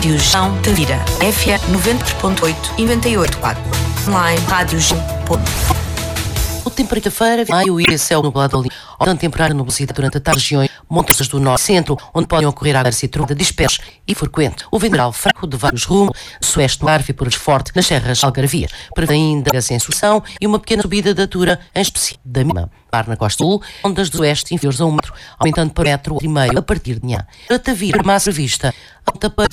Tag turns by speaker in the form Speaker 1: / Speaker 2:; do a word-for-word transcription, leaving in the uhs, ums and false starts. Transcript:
Speaker 1: Rádio João Tavira, F M noventa ponto oito e noventa e oito ponto quatro. Online, rádio João.
Speaker 2: O tempo para quinta-feira, maio e céu nublado ali. Onda temporária nubosidade durante a tarde, regiões montanhas do norte centro, onde podem ocorrer águas e trovada dispersos e frequente. O vendaval fraco de vários rumos, sueste no Arve e por forte nas serras algarvias. Prevê ainda a sensação e uma pequena subida da altura, em específico da mínima. Mar na costa sul, ondas do oeste inferiores a um metro, aumentando para um metro e meio a partir de manhã. Para Tavira, massa prevista, alta para